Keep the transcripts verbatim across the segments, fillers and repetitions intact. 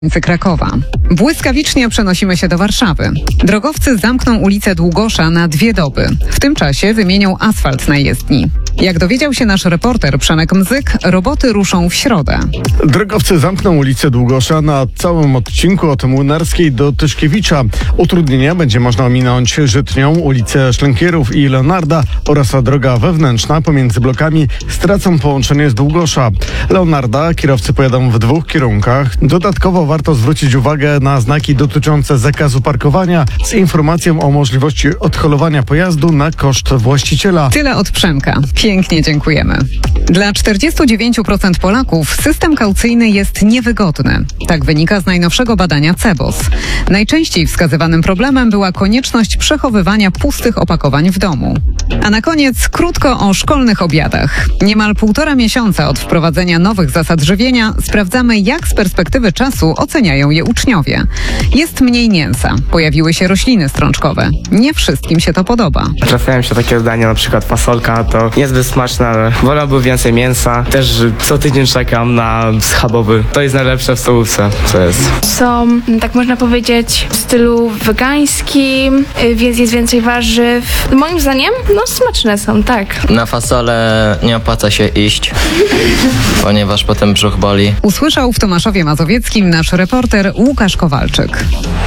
Krakowa. Błyskawicznie przenosimy się do Warszawy. Drogowcy zamkną ulicę Długosza na dwie doby. W tym czasie wymienią asfalt na jezdni. Jak dowiedział się nasz reporter Przemek Mzyk, roboty ruszą w środę. Drogowcy zamkną ulicę Długosza na całym odcinku od Młynarskiej do Tyszkiewicza. Utrudnienia będzie można ominąć Żytnią, ulicę Szlękierów i Leonarda oraz droga wewnętrzna pomiędzy blokami stracą połączenie z Długosza. Leonarda kierowcy pojadą w dwóch kierunkach. Dodatkowo warto zwrócić uwagę na znaki dotyczące zakazu parkowania z informacją o możliwości odholowania pojazdu na koszt właściciela. Tyle od Przemka. Pięknie dziękujemy. Dla czterdziestu dziewięciu procent Polaków system kaucyjny jest niewygodny. Tak wynika z najnowszego badania C E B O S. Najczęściej wskazywanym problemem była konieczność przechowywania pustych opakowań w domu. A na koniec krótko o szkolnych obiadach. Niemal półtora miesiąca od wprowadzenia nowych zasad żywienia sprawdzamy, jak z perspektywy czasu oceniają je uczniowie. Jest mniej mięsa, pojawiły się rośliny strączkowe. Nie wszystkim się to podoba. Trafiają się takie dania, na przykład fasolka, to niezbyt smaczne, ale wolałbym więcej mięsa. Też co tydzień czekam na schabowy. To jest najlepsze w stołówce, co jest. Są, tak można powiedzieć, w stylu wegańskim, więc jest więcej warzyw. Moim zdaniem, no smaczne są, tak. Na fasolę nie opłaca się iść, ponieważ potem brzuch boli. Usłyszał w Tomaszowie Mazowieckim nasz reporter Łukasz Kowalczyk.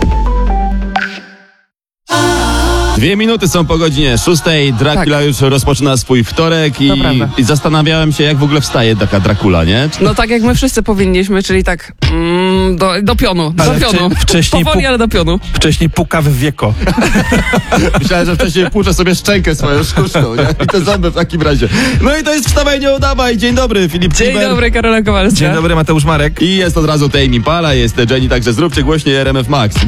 Dwie minuty są po godzinie szóstej. Dracula tak. już rozpoczyna swój wtorek i, i zastanawiałem się, jak w ogóle wstaje taka Dracula, nie? No tak jak my wszyscy powinniśmy, czyli tak mm, do, do pionu, ale do pionu. Wcześniej Powoli, ale do pionu. Wcześniej puka w wieko. Myślałem, że wcześniej puczę sobie szczękę swoją sztuczną, nie? I te zęby w takim razie. No i to jest Wstawaj, nie udawaj. Dzień dobry, Filip Dzień Cimer. dobry, Karola Kowalska. Dzień dobry, Mateusz Marek. I jest od razu Tame Impala, jest Jenny, także zróbcie głośniej R M F Max.